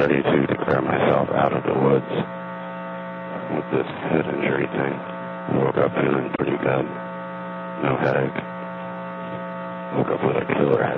ready to declare myself out of the woods with this head injury thing. I woke up feeling pretty good. No headache. Woke up with a killer headache.